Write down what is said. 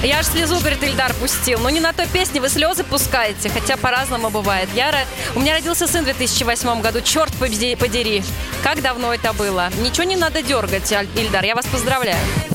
Я аж слезу, говорит, Ильдар пустил. Ну, не на той песне вы слезы пускаете, хотя по-разному бывает. У меня родился сын в 2008 году, черт подери. Как давно это было? Ничего не надо дергать, Ильдар, я вас поздравляю.